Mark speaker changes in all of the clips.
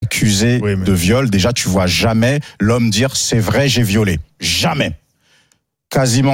Speaker 1: accusé de viol, déjà tu vois jamais l'homme dire c'est vrai, j'ai violé. Jamais. Quasiment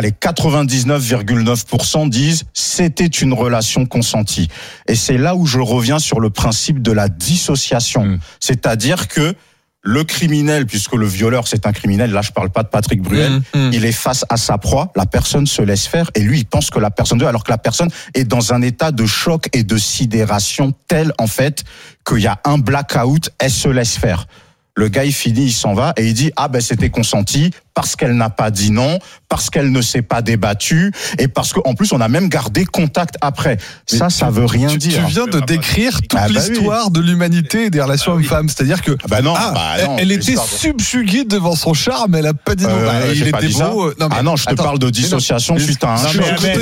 Speaker 1: 99,9% disent c'était une relation consentie. Et c'est là où je reviens sur le principe de la dissociation. C'est-à-dire que le criminel, puisque le violeur c'est un criminel, là je parle pas de Patrick Bruel, il est face à sa proie, la personne se laisse faire et lui il pense que la personne alors que la personne est dans un état de choc et de sidération tel en fait qu'il y a un blackout, elle se laisse faire. Le gars il finit, il s'en va et il dit c'était consenti parce qu'elle n'a pas dit non, parce qu'elle ne s'est pas débattue et parce qu'en plus on a même gardé contact après. Ça veut rien dire.
Speaker 2: Tu viens de décrire toute l'histoire de l'humanité et des relations hommes-femmes, c'est-à-dire que elle était subjuguée devant son charme, elle a pas dit non.
Speaker 1: Il était beau. Je te parle de dissociation suite à un choc.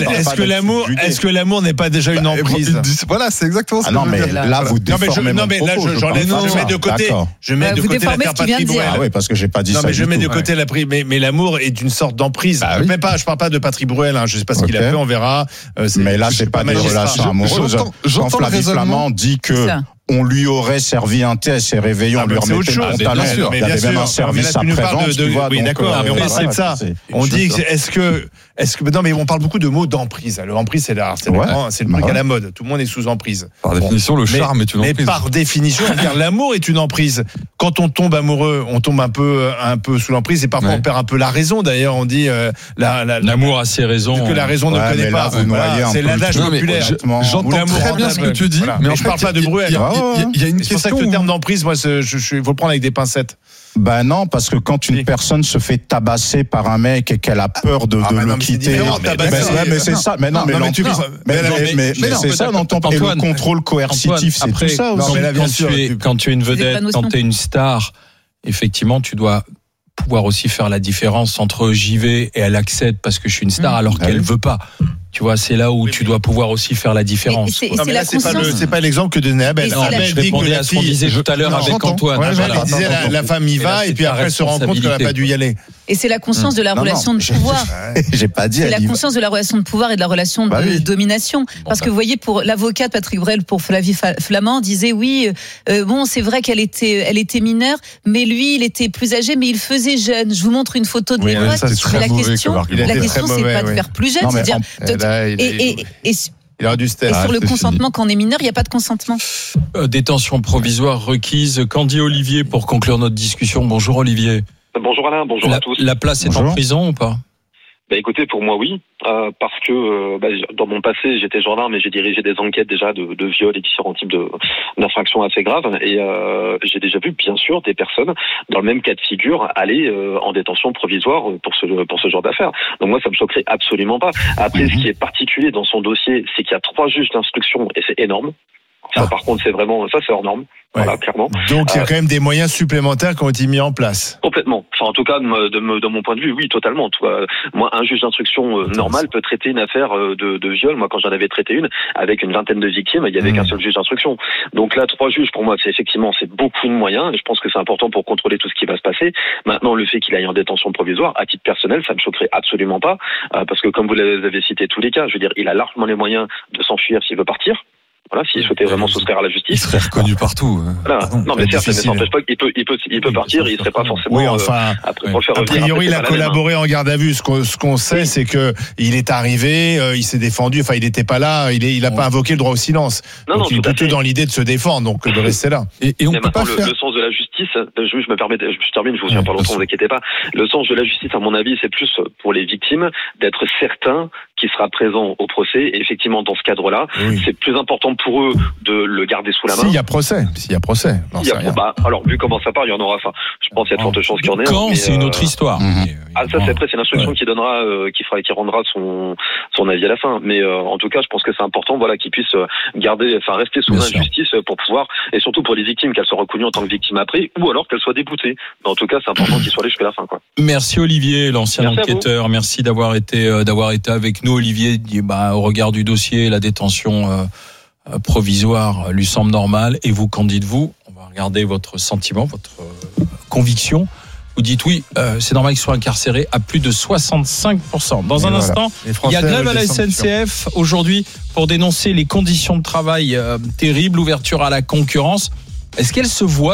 Speaker 3: Est-ce que l'amour n'est pas déjà une emprise?
Speaker 2: Voilà, c'est exactement ça.
Speaker 1: Non mais là vous déformez mon propos.
Speaker 3: Je mets de côté. Je mets de côté l'affaire Patrick Bruel.
Speaker 1: Ah oui, parce que j'ai pas dit ça.
Speaker 3: Non mais je mets de côté mais l'amour est une sorte d'emprise. Je parle pas de Patrick Bruel, je sais pas ce qu'il a fait, on verra.
Speaker 1: Mais là, c'est pas des relations amoureuses. Quand Flavie Flamand dit que on lui aurait servi un thé à ses réveillons, on lui remettait le pantalon, il y avait même un service après-vente, tu vois.
Speaker 3: Oui, d'accord, mais on parle de ça. On dit, est-ce que, non, mais on parle beaucoup de mots d'emprise. L'emprise, c'est le truc à la mode. Tout le monde est sous emprise.
Speaker 2: Par définition, le charme est une emprise.
Speaker 3: Mais par définition, l'amour est une emprise. Quand on tombe amoureux, on tombe un peu sous l'emprise et parfois on perd un peu la raison. D'ailleurs, on dit,
Speaker 4: l'amour a ses raisons.
Speaker 3: Que la raison ne connaît pas. C'est l'adage populaire.
Speaker 2: J'entends très bien ce que tu dis,
Speaker 3: mais je parle pas de Bruel.
Speaker 2: Il y a une question.
Speaker 3: C'est pour ça que le terme d'emprise, moi, il faut le prendre avec des pincettes.
Speaker 1: Non, parce que quand une personne se fait tabasser par un mec et qu'elle a peur de le quitter, mais c'est ça. Mais non, mais c'est ça, on entend. Et le contrôle coercitif, c'est tout ça aussi.
Speaker 4: Quand tu es une vedette, quand tu es une star, effectivement, tu dois pouvoir aussi faire la différence entre j'y vais et elle accède parce que je suis une star alors qu'elle veut pas. Tu vois, c'est là où tu dois pouvoir aussi faire la différence.
Speaker 3: C'est pas l'exemple que donnait Abel.
Speaker 4: Je répondais à ce qu'on disait tout à l'heure avec Antoine.
Speaker 3: Il disait la femme y va et puis après elle se rend compte qu'elle n'a pas dû y aller.
Speaker 5: Et c'est la conscience de la relation de pouvoir.
Speaker 1: J'ai pas dit.
Speaker 5: C'est la conscience de la relation de pouvoir et de la relation de domination. Parce que vous voyez, pour l'avocat de Patrick Bruel, pour Flavie Flamand, disait c'est vrai qu'elle était mineure, mais lui, il était plus âgé, mais il faisait jeune. Je vous montre une photo de l'époque. Mais la question, c'est pas de faire plus jeune, c'est-à-dire.
Speaker 3: Il aurait dû se taire.
Speaker 5: Et sur le consentement, quand on est mineur, il n'y a pas de consentement.
Speaker 4: Détention provisoire requise. Qu'en dit Olivier pour conclure notre discussion? Bonjour Olivier.
Speaker 6: Bonjour Alain, bonjour à tous.
Speaker 4: La place est en prison ou pas?
Speaker 6: Écoutez, pour moi oui, parce que dans mon passé j'étais gendarme et j'ai dirigé des enquêtes déjà de viol et différents types d'infractions assez graves et j'ai déjà vu bien sûr des personnes dans le même cas de figure aller en détention provisoire pour ce genre d'affaires. Donc moi ça me choquerait absolument pas. Après ce qui est particulier dans son dossier, c'est qu'il y a 3 juges d'instruction et c'est énorme. Ça par contre c'est hors norme. Voilà, clairement.
Speaker 3: Donc il y a quand même des moyens supplémentaires qui ont été mis en place.
Speaker 6: Complètement. Enfin, en tout cas, de mon point de vue, oui, totalement. Moi, un juge d'instruction normal peut traiter une affaire de viol. Moi, quand j'en avais traité une avec une vingtaine de victimes, il y avait qu'un seul juge d'instruction. Donc là, 3 juges, pour moi, c'est beaucoup de moyens. Et je pense que c'est important pour contrôler tout ce qui va se passer. Maintenant, le fait qu'il aille en détention provisoire, à titre personnel, ça me choquerait absolument pas, parce que comme vous l'avez cité tous les cas, je veux dire, il a largement les moyens de s'enfuir s'il veut partir. Voilà, s'il souhaitait vraiment soustraire à la justice.
Speaker 2: Il serait reconnu partout.
Speaker 6: Voilà. Non, mais certes, ça ne s'empêche pas qu'il peut partir, il serait pas forcément.
Speaker 3: Oui, enfin,
Speaker 6: après, pour le faire
Speaker 3: a priori, il a collaboré en garde à vue. Ce qu'on sait, c'est que il est arrivé, il s'est défendu. Enfin, il n'était pas là, il a pas invoqué le droit au silence. Donc, il est plutôt dans l'idée de se défendre, donc de rester là.
Speaker 2: Et on peut pas faire.
Speaker 6: Le sens de la justice, je me permets, je termine, je vous tiens pas longtemps, ne vous inquiétez pas. Le sens de la justice, à mon avis, c'est plus pour les victimes d'être certains qu'il sera présent au procès. Et effectivement, dans ce cadre-là, c'est plus important pour eux de le garder sous la main.
Speaker 3: S'il y a procès.
Speaker 6: Alors, vu comment ça part, il y en aura. Enfin, je pense qu'il y a de fortes chances qu'il y en ait.
Speaker 4: Quand c'est une autre histoire.
Speaker 6: Ça c'est après, c'est l'instruction qui donnera, qui rendra son avis à la fin. Mais en tout cas, je pense que c'est important, qu'il puisse rester sous la justice pour pouvoir, et surtout pour les victimes, qu'elles soient reconnues en tant que victimes après, ou alors qu'elles soient déboutées. Mais en tout cas, c'est important qu'ils soient allés jusqu'à la fin, quoi.
Speaker 4: Merci Olivier, l'ancien enquêteur. Merci d'avoir été avec nous, Olivier. Au regard du dossier, la détention provisoire lui semble normale. Et vous, qu'en dites-vous? On va regarder votre sentiment, votre conviction. Vous dites oui, c'est normal qu'il soit incarcéré à plus de 65%. Dans un instant, il y a grève à la SNCF aujourd'hui pour dénoncer les conditions de travail terribles, l'ouverture à la concurrence. Est-ce qu'elle se voit